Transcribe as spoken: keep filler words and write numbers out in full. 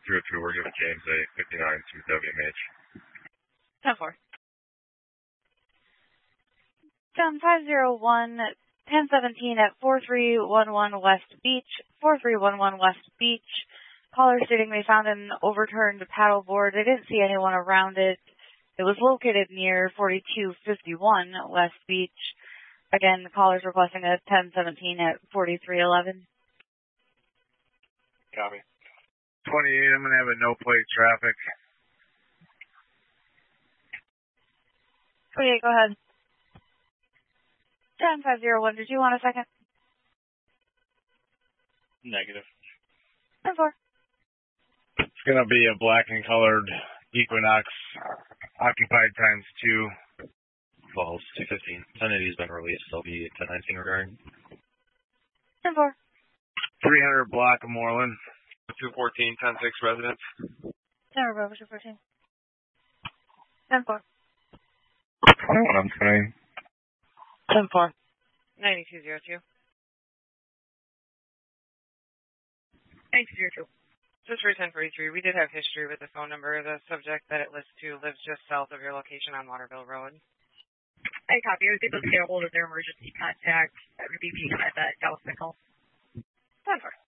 zero two, we're giving James a fifty-nine to W M H. ten four. Down five zero one, ten seventeen at four three one one West Beach, four three one one West Beach. Caller stating they found an overturned paddleboard. They didn't see anyone around it. It was located near forty-two fifty-one West Beach. Again, the caller's requesting a ten seventeen at forty-three eleven. Copy. twenty-eight, I'm going to have a no-plate traffic. twenty-eight, go ahead. ten five zero one, did you want a second? Negative. ten four. It's going to be a black and colored Equinox, occupied times two. Falls, two fifteen. ten eighty has been released. They'll be ten nineteen regarding. ten four. three hundred block of Moreland. two fourteen, ten six residents. ten Bravo, two fourteen. ten four. twenty-one, I'm twenty. ten four. ninety-two zero two. ninety-two zero two. Just for ten forty-three, we did have history with the phone number. The subject that it lists to lives just south of your location on Waterville Road. I copy. I was able to get a hold of their emergency contact. That would be at that Dallas Nickel. ten four.